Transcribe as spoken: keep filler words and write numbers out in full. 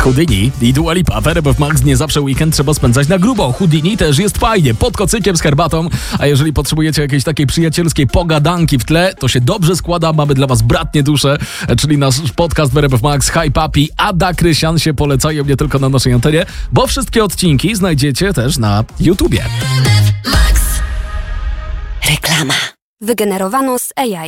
Houdini i Dua Lipa. W R F Max nie zawsze weekend trzeba spędzać na grubo. Houdini też jest fajnie, pod kocykiem z herbatą. A jeżeli potrzebujecie jakiejś takiej przyjacielskiej pogadanki w tle, to się dobrze składa. Mamy dla was Bratnie Dusze, czyli nasz podcast w R F Max. Hi Papi, Ada Krysian się polecają nie tylko na naszej antenie, bo wszystkie odcinki znajdziecie też na YouTubie. Reklama. Wygenerowano z A I.